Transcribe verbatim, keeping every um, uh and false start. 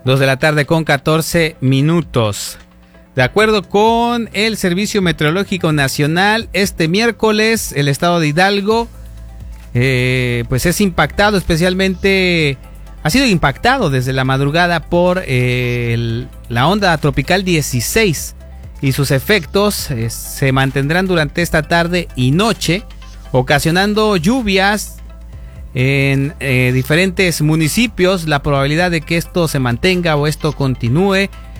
dos de la tarde con catorce minutos. De acuerdo con el Servicio Meteorológico Nacional, este miércoles el estado de Hidalgo eh, pues es impactado, especialmente ha sido impactado desde la madrugada por eh, el, la onda tropical dieciséis y sus efectos eh, se mantendrán durante esta tarde y noche, ocasionando lluvias en eh, diferentes municipios. La probabilidad de que esto se mantenga o esto continúe